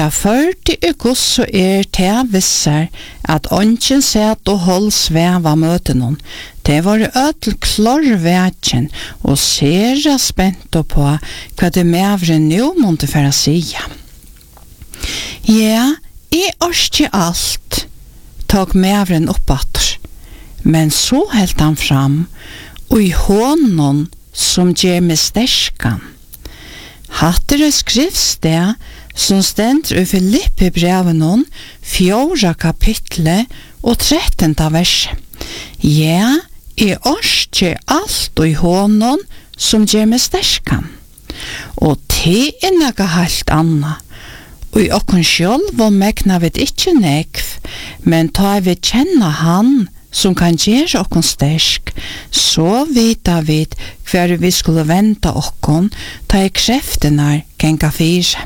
Ta 40 Gud så ta visser at ånden set og hold sveva møten. Det var ødel klarveken og sera spent på hva det mevre nå måtte for å si. Ja, jeg orske alt, tog mevren oppatter, men så helt han fram, og i hånden som gjør med sterskan. Hattere skriftsted som stender i Filippi-breven 4. kapitlet og 13. verset. Ja, jeg orske alt og i hånden som gjør med sterskan. Og til noe helt annet. Og i okken selv og megna vi ikke nekv, men tar vi kjenne han som kan gjøre okken stersk, så vita vi hver vi skulle vente okken, ta i kreftene genga fire.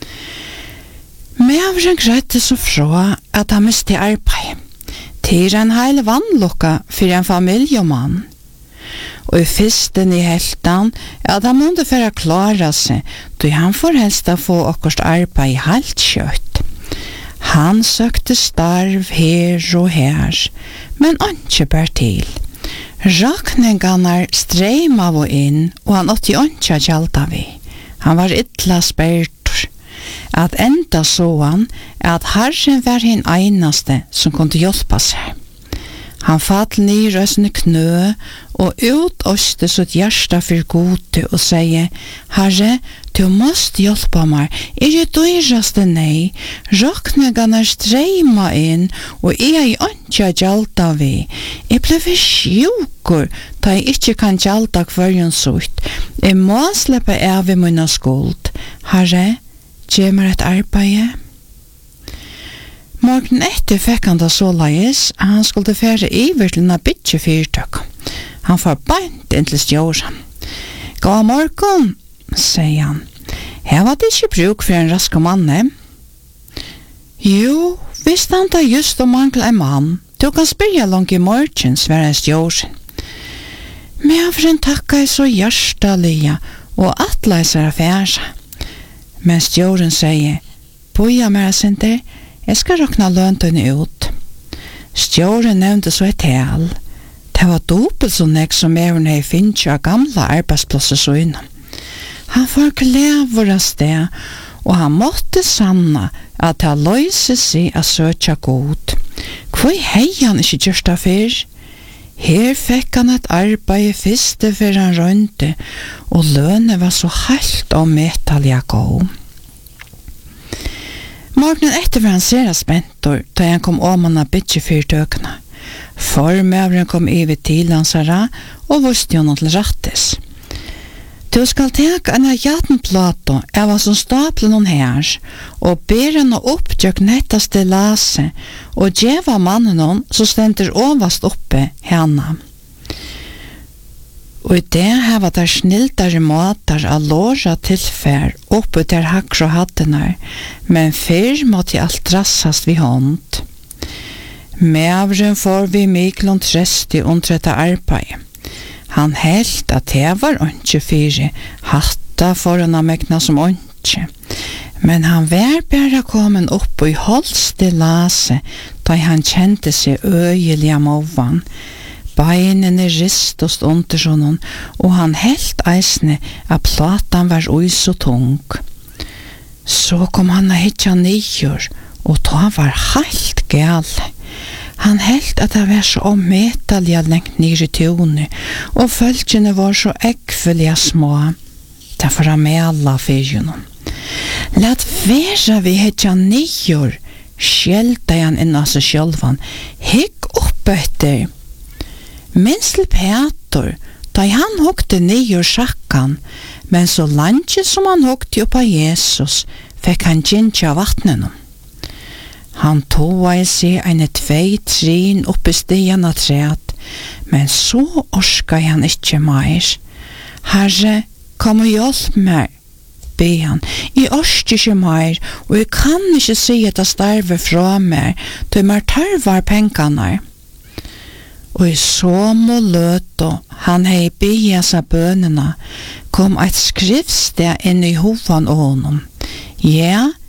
Mevren grøtte så fra at han miste arbeid. Til en heil vannlukka for en familiemann. Og i fyrsten i heltan at han måtte for å klare seg, då han får helst å få akkurat arbeid helt kjøtt. Han søkte starv her og her, men ikke bær til. Rakningene streim av og inn, og han åtte ikke gjaldt vi. Han var ytla spert. At enda så han at Herren var hin einaste som kunne hjelpe seg. Han fall ned i sine knø og utøste sitt hjerte for gode og sier, Herre, du måste hjelpe meg, jeg dyreste nei, rakningene streima inn, og jeg ikke gjaldt vi. Jeg ble for sjukur, da jeg ikke kan gjaldt hverjen sutt. Jeg må slippe av i min skuld. Herre, gjør meg et arbeid. Morgen etter fikk han da så leis, han skulle fære iver til en bytje fyrtøk. Han får beint inn til stjåren. God morgen, sier han. Her var det ikke bruk for en rask mann. Jo, visst han da just å mangle en mann. Du kan spyrja langt i morgen, svære stjåren. Men jeg får en takka så hjertelige, og atleiser affære. Men stjåren sier, boja mer sinter, jeg skal råkna løntene ut. Stjåren nevnte så et tal. Det var dobbelt så nek som Mevren hei finnet av gamle arbeidsplasser så innom. Han får glever av sted, og han måtte sanna at det løyser seg å søke god. Hvor hei han ikke gjørst av fyr? Her fikk han et arbeid første før han rønte, og lønne var så helt og metallige god. Morgenen etter var han sera spentor, da han kom om han av bytjefyrtøkene. Formøveren kom over til Lansara, og visste honom til rattes. Du skal tenke en av jatenplato av hva som stapler noen her, og ber henne opp til nettaste lase, og djeva mannen noen som stender overst oppe henne. Og i det her var der sniltere måter av låra tilfær oppe der hakre hattene, men før måtte alt drassast vid hånd. Mevren får vi Miklund trøsti under dette arbeid. Han helt at det var ikke fire, hatta foran av megna som ikke. Men han var bare kommet opp og i holste lase, da han kjente seg øyelig av movan. Beinene ristet under sånn, og han helt eisne at platan var ui så tung. Så kom han og hitja nyer, og da var helt gale. Han helt at det var så ommetallige lengt nere i tone, og følgene var så ekvelige små. Derfor han mela fyrjene. Lat vera vi hitja nyer, skjelte han inna seg sjølvan. Hikk opp etter. Minst til Peter, da han hokte nyer sjakkan, men så langt som han hokte opp av Jesus, fikk han gintja vattnen. Han tog i seg en 2 trin oppe stigen av træt, men så orska han ikke mer. Herre, kom og hjelp meg, be han. Jeg orsker ikke mer, og jeg kan ikke si at jeg starver fra meg, til meg tarvar pengene. Og i så må løte, han hei bia seg bønene, kom et skriftsted inn i hovan av honom. Ja,